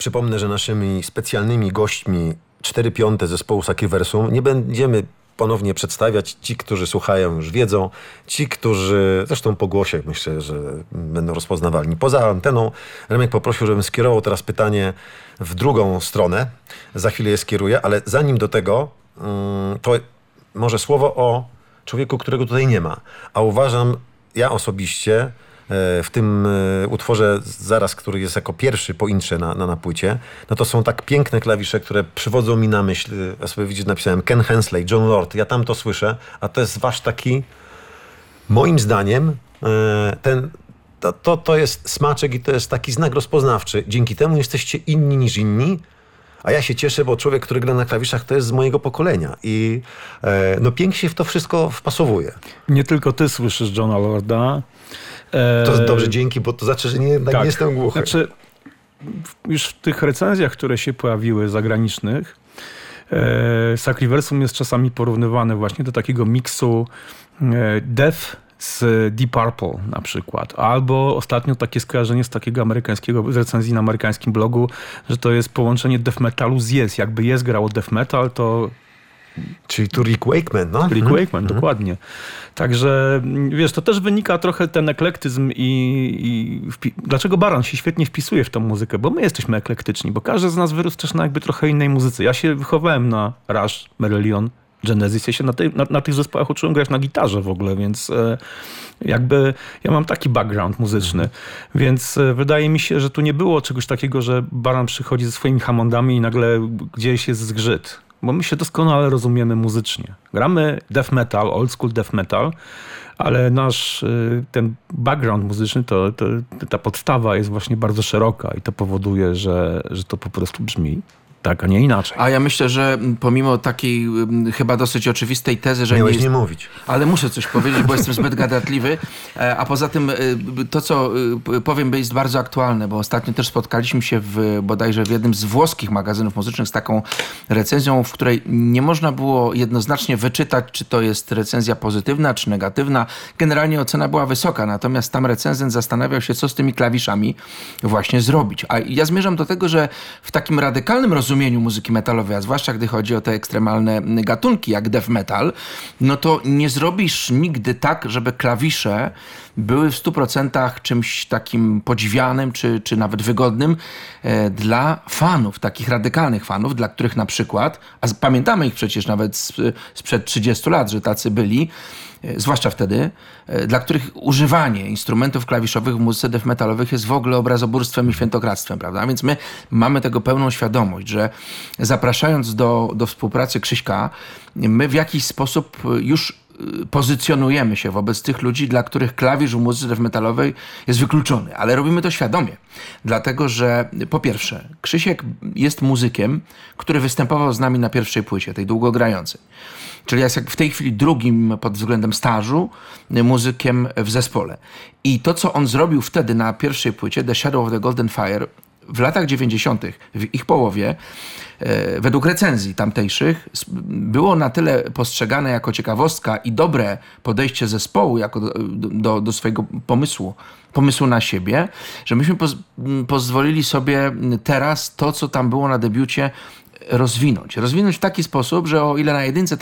Przypomnę, że naszymi specjalnymi gośćmi 4/5 zespołu Sacriversum. Nie będziemy ponownie przedstawiać. Ci, którzy słuchają, już wiedzą. Ci, którzy, zresztą po głosie, myślę, że będą rozpoznawalni. Poza anteną Remek poprosił, żebym skierował teraz pytanie w drugą stronę. Za chwilę je skieruję, ale zanim do tego, to może słowo o człowieku, którego tutaj nie ma. A uważam, ja osobiście, w tym utworze zaraz, który jest jako pierwszy po intrze na płycie, no to są tak piękne klawisze, które przywodzą mi na myśl. Ja sobie widzicie, napisałem Ken Hensley, John Lord. Ja tam to słyszę, a to jest wasz taki, moim zdaniem, to jest smaczek i to jest taki znak rozpoznawczy. Dzięki temu jesteście inni niż inni, a ja się cieszę, bo człowiek, który gra na klawiszach, to jest z mojego pokolenia. I no pięknie w to wszystko wpasowuje. Nie tylko ty słyszysz Johna Lorda. To dobrze, dzięki, bo to znaczy, że nie jestem głuchy. Znaczy, już w tych recenzjach, które się pojawiły zagranicznych, Sacriversum jest czasami porównywane właśnie do takiego miksu death z Deep Purple na przykład. Albo ostatnio takie skojarzenie z takiego z recenzji na amerykańskim blogu, że to jest połączenie death metalu z Yes. Jakby Yes grało death metal, to... Czyli tu Rick Wakeman, no? Rick Wakeman, dokładnie. Także, wiesz, to też wynika trochę ten eklektyzm dlaczego Baran się świetnie wpisuje w tą muzykę, bo my jesteśmy eklektyczni, bo każdy z nas wyrósł też na jakby trochę innej muzyce. Ja się wychowałem na Rush, Marillion, Genesis. Ja się na tych zespołach uczyłem grać na gitarze w ogóle, więc jakby ja mam taki background muzyczny. Więc wydaje mi się, że tu nie było czegoś takiego, że Baran przychodzi ze swoimi Hammondami i nagle gdzieś jest zgrzyt. Bo my się doskonale rozumiemy muzycznie. Gramy death metal, old school death metal, ale nasz ten background muzyczny, ta podstawa jest właśnie bardzo szeroka i to powoduje, że to po prostu brzmi tak, a nie inaczej. A ja myślę, że pomimo takiej chyba dosyć oczywistej tezy, że miałeś nie mówić. Ale muszę coś powiedzieć, bo jestem zbyt gadatliwy. A poza tym to, co powiem, jest bardzo aktualne, bo ostatnio też spotkaliśmy się bodajże w jednym z włoskich magazynów muzycznych z taką recenzją, w której nie można było jednoznacznie wyczytać, czy to jest recenzja pozytywna, czy negatywna. Generalnie ocena była wysoka, natomiast tam recenzent zastanawiał się, co z tymi klawiszami właśnie zrobić. A ja zmierzam do tego, że w takim radykalnym rozumieniu muzyki metalowej, a zwłaszcza gdy chodzi o te ekstremalne gatunki jak death metal, no to nie zrobisz nigdy tak, żeby klawisze były w 100% czymś takim podziwianym, czy nawet wygodnym dla fanów, takich radykalnych fanów, dla których na przykład, a pamiętamy ich przecież nawet sprzed 30 lat, że tacy byli, zwłaszcza wtedy, dla których używanie instrumentów klawiszowych w muzyce death metalowych jest w ogóle obrazobórstwem i świętokradztwem, prawda? Więc my mamy tego pełną świadomość, że zapraszając do współpracy Krzyśka, my w jakiś sposób już pozycjonujemy się wobec tych ludzi, dla których klawisz w muzyce death metalowej jest wykluczony. Ale robimy to świadomie. Dlatego, że po pierwsze, Krzysiek jest muzykiem, który występował z nami na pierwszej płycie, tej długogrającej. Czyli jest w tej chwili drugim pod względem stażu muzykiem w zespole. I to, co on zrobił wtedy na pierwszej płycie, The Shadow of the Golden Fire, w latach 90., w ich połowie, według recenzji tamtejszych, było na tyle postrzegane jako ciekawostka i dobre podejście zespołu jako do swojego pomysłu na siebie, że myśmy pozwolili sobie teraz to, co tam było na debiucie, rozwinąć w taki sposób, że o ile na jedynce